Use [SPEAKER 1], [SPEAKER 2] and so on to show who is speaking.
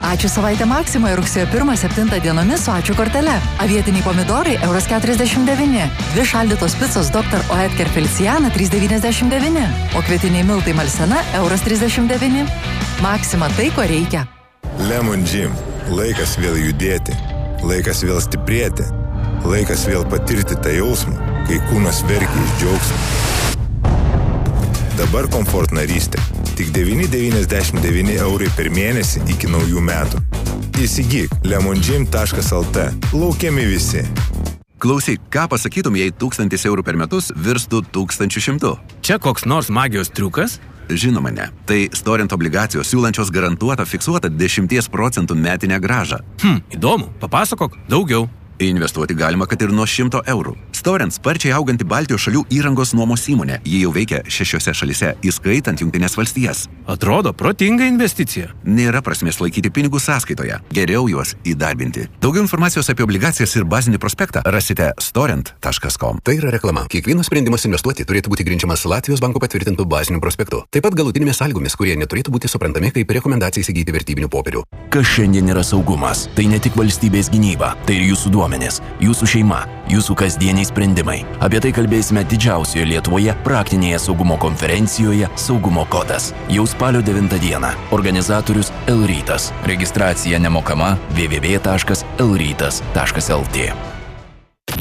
[SPEAKER 1] Ačiū savaitė Maksimoje rugsėjo 1-7 dienomis su ačiū kortele. Avietiniai pomidorai €49. 2 šaldytos picos Dr. Oetker Feliciana 3,99. O kvietiniai miltai Malsena €39. Maksima tai, ko reikia.
[SPEAKER 2] Lemon Gym. Laikas vėl judėti. Laikas vėl stiprėti. Laikas vėl patirti tą jausmą, kai kūnas verkia iš džiaugsmo. Dabar Komfort narystė. Tik €9,99 per mėnesį iki naujų metų. Įsigyk lemongym.lt. Laukiami visi.
[SPEAKER 3] Klausyk, ką pasakytum, jei €1000 per metus virstų 1100?
[SPEAKER 4] Čia koks nors magijos triukas?
[SPEAKER 3] Žinoma ne. Tai Storent obligacijos siūlančios garantuotą fiksuotą 10% metinę grąžą.
[SPEAKER 4] Įdomu, papasakok daugiau.
[SPEAKER 3] Investuoti galima, kad ir nuo €100. Storent sparčiai auganti Baltijos šalių įrangos nuomos įmonė. Ji jau veikia 6 šalyse, įskaitant Jungtines valstijas.
[SPEAKER 4] Atrodo protinga investicija.
[SPEAKER 3] Nėra prasmės laikyti pinigus sąskaitoje. Geriau juos įdarbinti. Daugiau informacijos apie obligacijas ir bazinį prospektą rasite storent.com.
[SPEAKER 5] Tai yra reklama. Kiekvienas sprendimas investuoti turėtų būti grindžiamas Latvijos banko patvirtintų bazinių prospektų. Taip pat galutinėmis sąlygomis, kurie neturėtų būti suprantami kaip rekomendacija įsigyti vertybinių popierių.
[SPEAKER 6] Kas šiandien yra saugumas? Tai ne tik valstybės gynyba, tai ir jūsų duomenys, jūsų šeima, jūsų kasdieniai sprendimai. Apie tai kalbėsime didžiausioje Lietuvoje praktinėje saugumo konferencijoje Saugumo kodas. Jau spalio 9 dieną. Organizatorius Elrytas. Registracija nemokama www.elrytas.lt.